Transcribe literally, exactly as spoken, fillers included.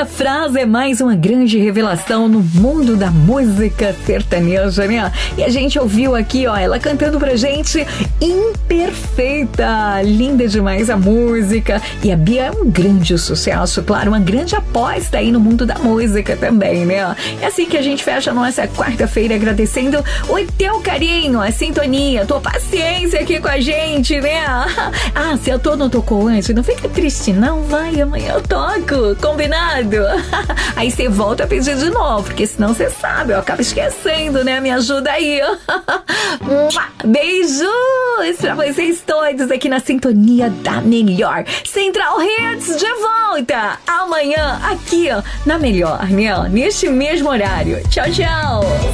Essa frase é mais uma grande revelação no mundo da música sertaneja, né? E a gente ouviu aqui, ó, ela cantando pra gente Imperfeita. Linda demais a música. E a Bia é um grande sucesso, claro, uma grande aposta aí no mundo da música também, né? É assim que a gente fecha a nossa quarta-feira agradecendo o teu carinho, a sintonia, a tua paciência aqui com a gente, né? Ah, se eu tô não tocou antes, não fica triste não, vai, amanhã eu toco, combinado? Aí você volta a pedir de novo, porque senão você sabe, eu acabo esquecendo, né? Me ajuda aí. Beijos pra vocês todos aqui na sintonia da melhor Central Hits, de volta amanhã aqui ó, na melhor, né? Neste mesmo horário. Tchau, tchau.